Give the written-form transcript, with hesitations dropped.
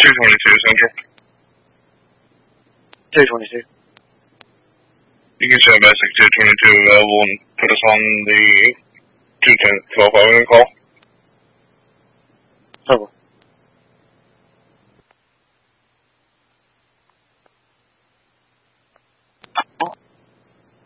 222 Central. 222. You can show basic 222 available and put us on the 210 12 call. Over.